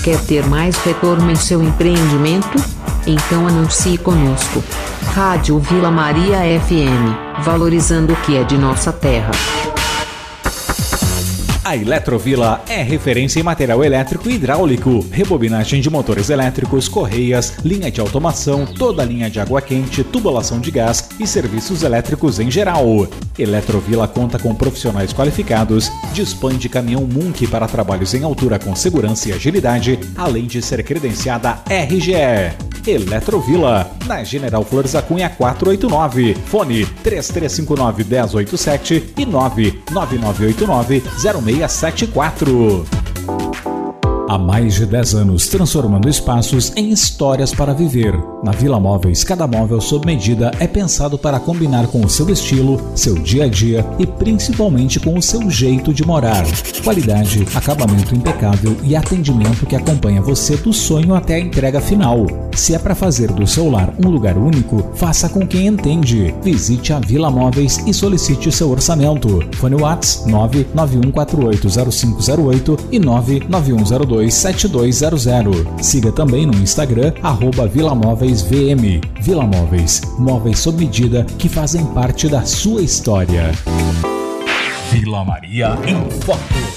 Quer ter mais retorno em seu empreendimento? Então anuncie conosco. Rádio Vila Maria FM, valorizando o que é de nossa terra. A Eletrovila é referência em material elétrico e hidráulico, rebobinagem de motores elétricos, correias, linha de automação, toda a linha de água quente, tubulação de gás e serviços elétricos em geral. Eletrovila conta com profissionais qualificados, dispõe de caminhão Munk para trabalhos em altura com segurança e agilidade, além de ser credenciada RGE. Eletrovila, na General Flores da Cunha 489, fone 3359-1087 e 99989-0674. Há mais de 10 anos, transformando espaços em histórias para viver. Na Vila Móveis, cada móvel sob medida é pensado para combinar com o seu estilo, seu dia a dia e principalmente com o seu jeito de morar. Qualidade, acabamento impecável e atendimento que acompanha você do sonho até a entrega final. Se é para fazer do seu lar um lugar único, faça com quem entende. Visite a Vila Móveis e solicite seu orçamento. Fone WhatsApp 991480508 e 991027200. Siga também no Instagram @VilaMóveisVM. Vila Móveis, móveis sob medida que fazem parte da sua história. Vila Maria em Foco.